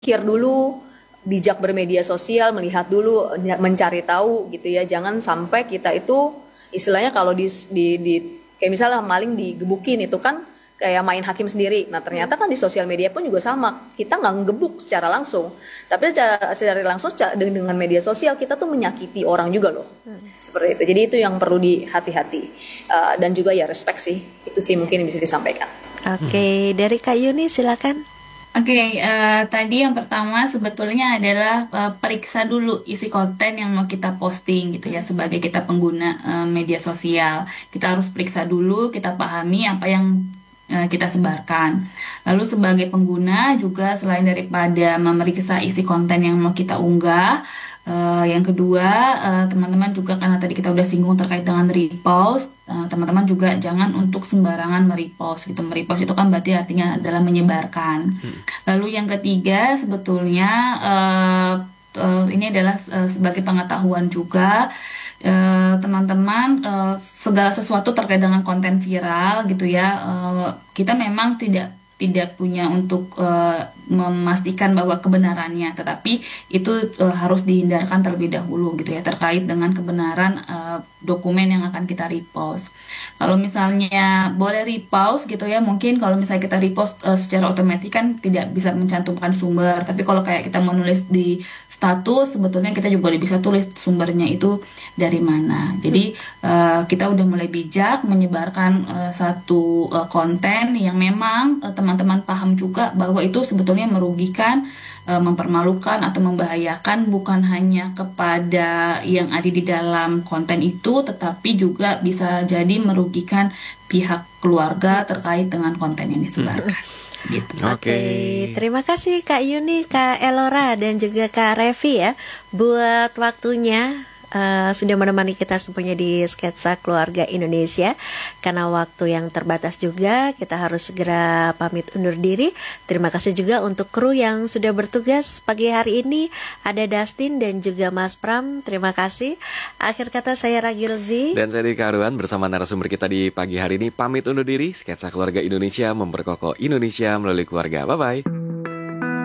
pikir dulu, bijak bermedia sosial, melihat dulu, mencari tahu gitu ya. Jangan sampai kita itu istilahnya kalau kayak misalnya maling digebukin itu kan kayak main hakim sendiri. Nah ternyata kan di sosial media pun juga sama. Kita nggak ngegebuk secara langsung, tapi secara langsung dengan media sosial kita tuh menyakiti orang juga loh. Seperti itu. Jadi itu yang perlu dihati-hati. Dan juga ya respect sih. Itu sih mungkin yang bisa disampaikan. Oke, dari Kak Yuni silakan. Oke, tadi yang pertama sebetulnya adalah periksa dulu isi konten yang mau kita posting gitu ya sebagai kita pengguna media sosial. Kita harus periksa dulu, kita pahami apa yang kita sebarkan. Lalu sebagai pengguna juga selain daripada memeriksa isi konten yang mau kita unggah, yang kedua teman-teman juga karena tadi kita udah singgung terkait dengan repost, teman-teman juga jangan untuk sembarangan merepost gitu. Merepost itu kan berarti artinya adalah menyebarkan. Lalu yang ketiga sebetulnya ini adalah sebagai pengetahuan juga teman-teman, segala sesuatu terkait dengan konten viral gitu ya, kita memang tidak punya untuk memastikan bahwa kebenarannya, tetapi itu harus dihindarkan terlebih dahulu gitu ya terkait dengan kebenaran dokumen yang akan kita repost. Kalau misalnya boleh repost gitu ya, mungkin kalau misalnya kita repost secara otomatis kan tidak bisa mencantumkan sumber, tapi kalau kayak kita menulis di status sebetulnya kita juga bisa tulis sumbernya itu dari mana. Jadi kita udah mulai bijak menyebarkan satu konten yang memang teman-teman paham juga bahwa itu sebetulnya merugikan, mempermalukan atau membahayakan bukan hanya kepada yang ada di dalam konten itu, tetapi juga bisa jadi merugikan pihak keluarga terkait dengan konten yang disebarkan. Gitu. Oke, terima kasih Kak Yuni, Kak Elora, dan juga Kak Revi ya buat waktunya. Sudah menemani kita semuanya di Sketsa Keluarga Indonesia. Karena waktu yang terbatas juga, kita harus segera pamit undur diri. Terima kasih juga untuk kru yang sudah bertugas pagi hari ini. Ada Dustin dan juga Mas Pram. Terima kasih. Akhir kata saya Ragilzi dan saya Dika Haruan bersama narasumber kita di pagi hari ini pamit undur diri. Sketsa Keluarga Indonesia memperkokoh Indonesia melalui keluarga. Bye-bye.